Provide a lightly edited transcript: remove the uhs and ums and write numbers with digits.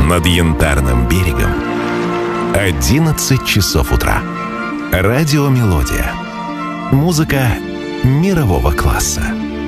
над Янтарным берегом 11 часов утра. Радио «Мелодия». Музыка мирового класса.